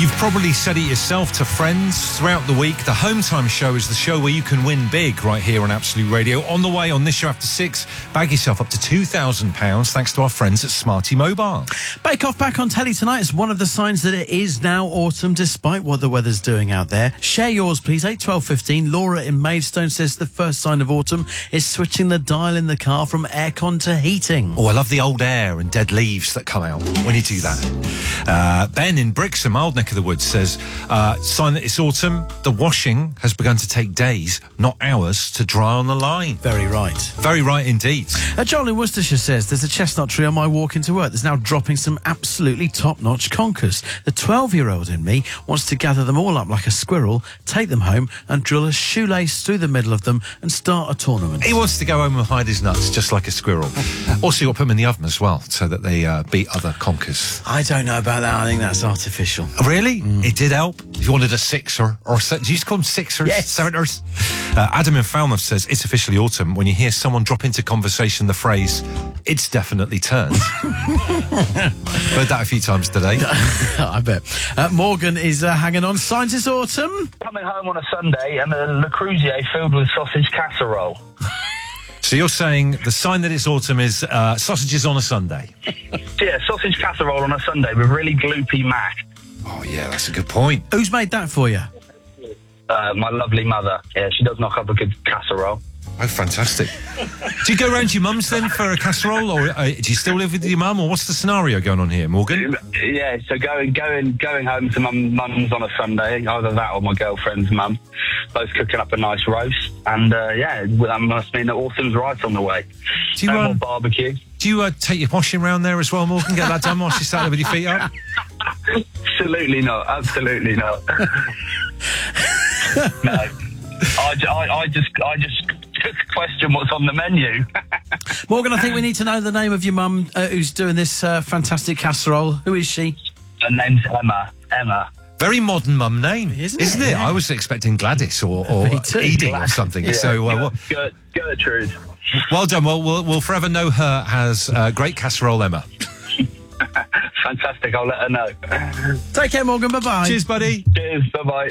You've probably said it yourself to friends throughout the week. The Home Time Show is the show where you can win big right here on Absolute Radio. On the way on this show after 6, bag yourself up to £2,000 thanks to our friends at Smarty Mobile. Bake Off back on telly tonight is one of the signs that it is now autumn, despite what the weather's doing out there. Share yours, please. 8:12:15. Laura in Maidstone says the first sign of autumn is switching the dial in the car from aircon to heating. Oh, I love the old air and dead leaves that come out when you do that. Ben in Brixham, old neck of the woods, says, sign that it's autumn. The washing has begun to take days, not hours, to dry on the line. Very right. Very right indeed. Joel in Worcestershire says, there's a chestnut tree on my walk into work that's now dropping some absolutely top-notch conkers. The 12-year-old in me wants to gather them all up like a squirrel, take them home and drill a shoelace through the middle of them and start a tournament. He wants to go home and hide his nuts, just like a squirrel. Also, you'll put them in the oven as well, so that they beat other conkers. I don't know about that. I think that's artificial. Really? It did help? If you wanted a sixer, or do you used to call them sixers? Yes. Seventers? Adam in Falmouth says, it's officially autumn when you hear someone drop into conversation the phrase, it's definitely turned. Heard that a few times today. I bet. Morgan is hanging on. Signs it's autumn. Coming home on a Sunday and a Le Creuset filled with sausage casserole. So you're saying the sign that it's autumn is sausages on a Sunday? Yeah, sausage casserole on a Sunday with really gloopy mac. Oh, yeah, that's a good point. Who's made that for you? My lovely mother. Yeah, she does knock up a good casserole. Oh, fantastic. Do you go round to your mum's then for a casserole, or do you still live with your mum, or what's the scenario going on here, Morgan? Yeah, so going home to mum's on a Sunday, either that or my girlfriend's mum, both cooking up a nice roast, and yeah, that must mean that autumn's right on the way. Do you, no more barbecue. Do you take your washing round there as well, Morgan? Get that done while she sat there with your feet up? Absolutely not. Absolutely not. No, I just question what's on the menu. Morgan, I think we need to know the name of your mum who's doing this fantastic casserole. Who is she? Her name's Emma. Very modern mum name, isn't it? Yeah. I was expecting Gladys or Edie or something. Yeah, So, Gertrude. Well done. Well, we'll forever know her as great casserole Emma. Fantastic. I'll let her know. Take care, Morgan. Bye-bye. Cheers, buddy. Cheers. Bye-bye.